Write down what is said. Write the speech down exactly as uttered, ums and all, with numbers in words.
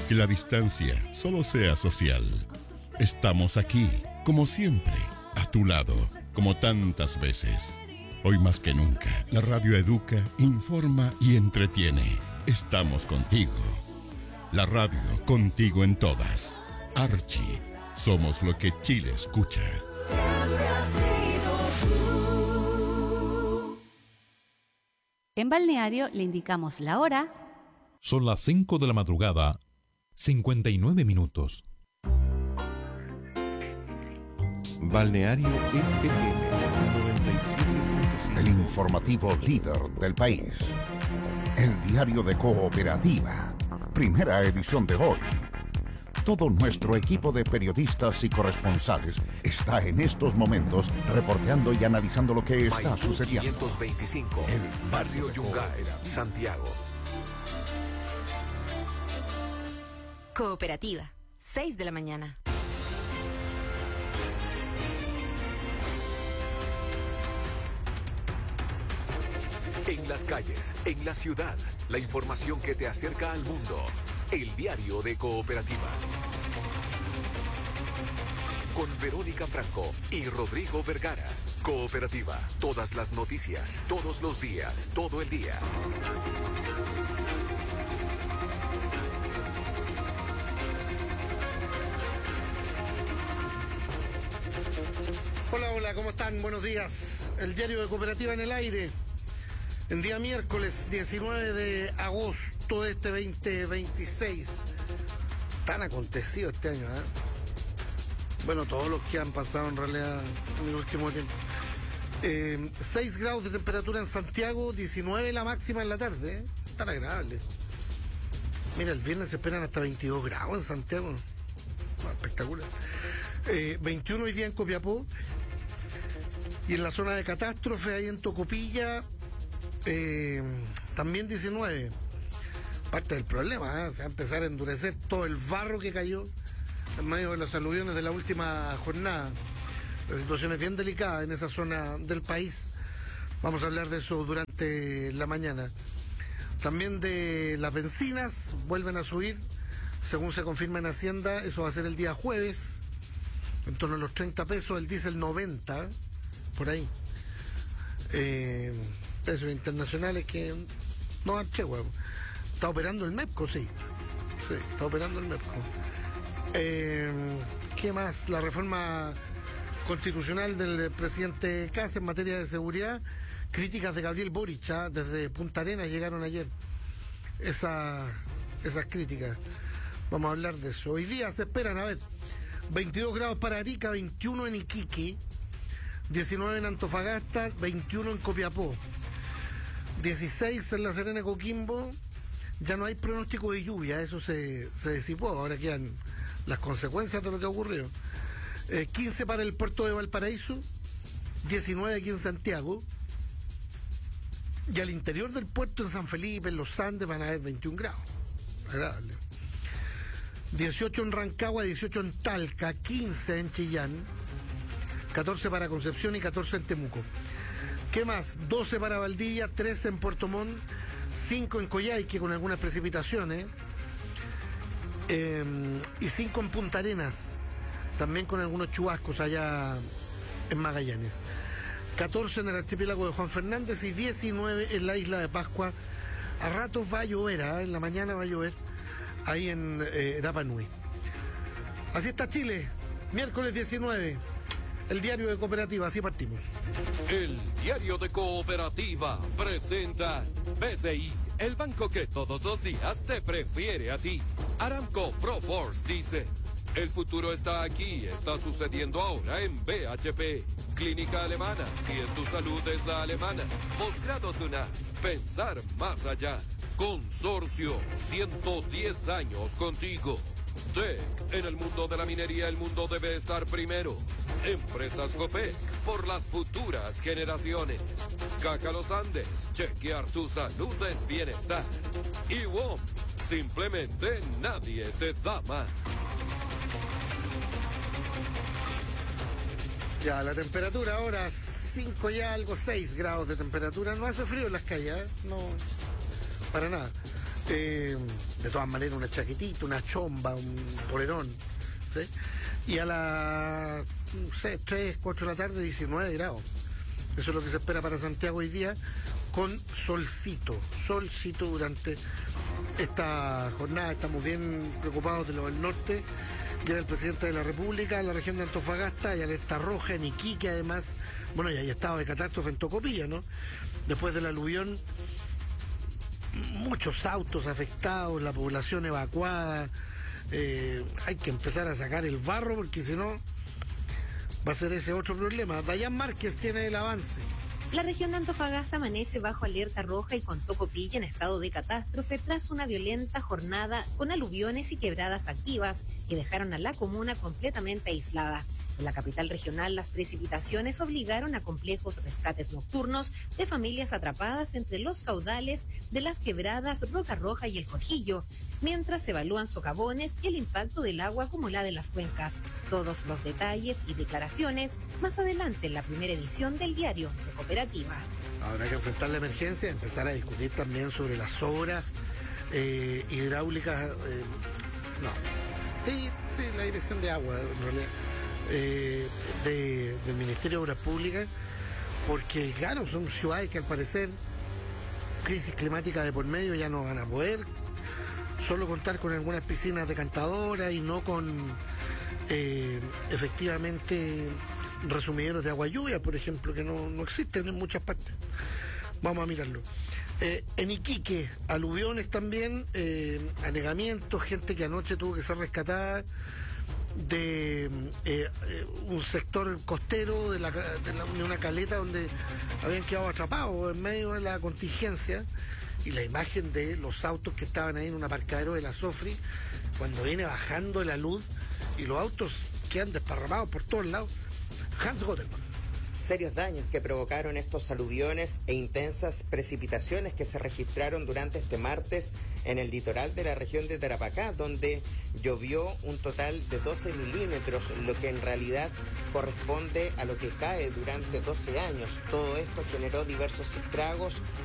que la distancia solo sea social. Estamos aquí, como siempre, a tu lado, como tantas veces. Hoy más que nunca, la radio educa, informa y entretiene. Estamos contigo. La radio contigo en todas. Archie, somos lo que Chile escucha. Siempre has sido tú. En Balneario le indicamos la hora. Son las cinco de la madrugada, cincuenta y nueve minutos. Balneario F M noventa y siete punto cinco. El informativo líder del país. El diario de Cooperativa. Primera edición de hoy. Todo nuestro equipo de periodistas y corresponsales está en estos momentos reporteando y analizando lo que está Maipú sucediendo. quinientos veinticinco, El Barrio Yungay, Santiago. Cooperativa, seis de la mañana. En las calles, en la ciudad, la información que te acerca al mundo. El diario de Cooperativa. Con Verónica Franco y Rodrigo Vergara. Cooperativa. Todas las noticias, todos los días, todo el día. Hola, hola, ¿cómo están? Buenos días. El diario de Cooperativa en el aire. El día miércoles diecinueve de agosto de este veinte veintiséis. Tan acontecido este año, ¿eh? Bueno, todos los que han pasado en realidad en el último tiempo. Eh, seis grados de temperatura en Santiago, diecinueve la máxima en la tarde, ¿eh? Tan agradable. Mira, el viernes se esperan hasta veintidós grados en Santiago. Ah, espectacular. Eh, veintiuno hoy día en Copiapó. Y en la zona de catástrofe, ahí en Tocopilla, eh, también diecinueve. Parte del problema, ¿eh? Se va a empezar a endurecer todo el barro que cayó en medio de los aluviones de la última jornada. La situación es bien delicada en esa zona del país. Vamos a hablar de eso durante la mañana. También de las bencinas, vuelven a subir, según se confirma en Hacienda. Eso va a ser el día jueves, en torno a los treinta pesos, el diésel noventa, por ahí. Eh, precios internacionales que no dan tregua. Está operando el MEPCO, sí. Sí, está operando el MEPCO. Eh, ¿Qué más? La reforma constitucional del presidente Kast en materia de seguridad. Críticas de Gabriel Boric, ¿eh? Desde Punta Arenas llegaron ayer esa, esas críticas. Vamos a hablar de eso. Hoy día se esperan, a ver, veintidós grados para Arica, veintiuno en Iquique, diecinueve en Antofagasta, veintiuno en Copiapó, dieciséis en La Serena y Coquimbo. Ya no hay pronóstico de lluvia, eso se, se disipó, ahora quedan las consecuencias de lo que ocurrió. Eh, quince para el puerto de Valparaíso, diecinueve aquí en Santiago, y al interior del puerto en San Felipe, en los Andes, van a haber veintiún grados. Agradable. dieciocho en Rancagua, dieciocho en Talca, quince en Chillán, catorce para Concepción y catorce en Temuco. ¿Qué más? doce para Valdivia, trece en Puerto Montt, cinco en Coyhaique con algunas precipitaciones, eh, y cinco en Punta Arenas, también con algunos chubascos allá en Magallanes. catorce en el archipiélago de Juan Fernández y diecinueve en la isla de Pascua. A ratos va a llover, ¿eh? En la mañana va a llover ahí en eh, Rapa Nui. Así está Chile, miércoles diecinueve. El diario de Cooperativa, así partimos. El diario de Cooperativa presenta B C I, el banco que todos los días te prefiere a ti. Aramco Proforce dice: el futuro está aquí, está sucediendo ahora en B H P. Clínica Alemana, si es tu salud es la alemana. Posgrado SUNAT, pensar más allá. Consorcio, ciento diez años contigo. T E C, en el mundo de la minería el mundo debe estar primero. Empresas Copec, por las futuras generaciones. Caja Los Andes, chequear tu salud es bienestar. Y W O M, simplemente nadie te da más. Ya, la temperatura ahora cinco ya algo, seis grados de temperatura. No hace frío en las calles, ¿eh? No, para nada. Eh, de todas maneras una chaquetita, una chomba, un polerón, ¿sí? Y a las no sé, tres, cuatro de la tarde, diecinueve grados. Eso es lo que se espera para Santiago hoy día, con solcito, solcito durante esta jornada. Estamos bien preocupados de lo del norte. Llega el presidente de la República a la región de Antofagasta, hay alerta roja en Iquique además. Bueno, y hay estado de catástrofe en Tocopilla, ¿no? Después del aluvión, muchos autos afectados, la población evacuada. Eh, hay que empezar a sacar el barro porque si no va a ser ese otro problema. Dayan Márquez tiene el avance. La región de Antofagasta amanece bajo alerta roja y con Tocopilla en estado de catástrofe tras una violenta jornada con aluviones y quebradas activas que dejaron a la comuna completamente aislada. En la capital regional, las precipitaciones obligaron a complejos rescates nocturnos de familias atrapadas entre los caudales de las quebradas Roca Roja y El Cojillo, mientras se evalúan socavones y el impacto del agua acumulada en las cuencas. Todos los detalles y declaraciones más adelante en la primera edición del diario de Cooperativa. Habrá que enfrentar la emergencia, empezar a discutir también sobre las obras eh, hidráulicas. Eh, no, sí, sí, la dirección de agua, en realidad. Eh, de, del Ministerio de Obras Públicas, porque claro, son ciudades que al parecer crisis climática de por medio ya no van a poder solo contar con algunas piscinas decantadoras y no con eh, efectivamente resumideros de agua lluvia, por ejemplo, que no, no existen en muchas partes. Vamos a mirarlo. Eh, en Iquique, aluviones también, eh, anegamientos, gente que anoche tuvo que ser rescatada de eh, eh, un sector costero de, la, de, la, de una caleta donde habían quedado atrapados en medio de la contingencia, y la imagen de los autos que estaban ahí en un aparcadero de la Sofri cuando viene bajando la luz y los autos quedan desparramados por todos lados. Hans Gotterman. Serios daños que provocaron estos aluviones e intensas precipitaciones que se registraron durante este martes en el litoral de la región de Tarapacá, donde llovió un total de doce milímetros, lo que en realidad corresponde a lo que cae durante doce años. Todo esto generó diversos estragos,